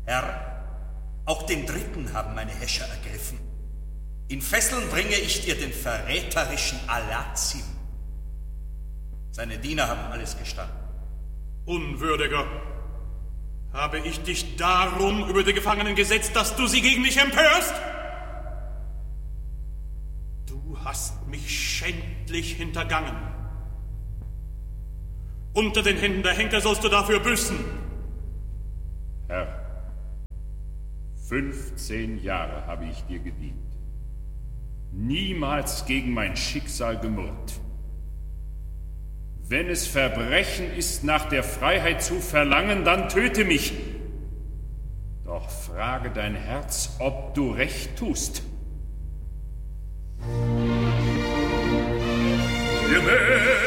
Herr, auch den dritten haben meine Häscher ergriffen. In Fesseln bringe ich dir den verräterischen Alazim. Seine Diener haben alles gestanden. Unwürdiger, habe ich dich darum über die Gefangenen gesetzt, dass du sie gegen mich empörst? Du hast mich schändlich hintergangen. Unter den Händen der Henker sollst du dafür büßen. Herr, 15 Jahre habe ich dir gedient. Niemals gegen mein Schicksal gemurrt. Wenn es Verbrechen ist, nach der Freiheit zu verlangen, dann töte mich. Doch frage dein Herz, ob du recht tust. Wir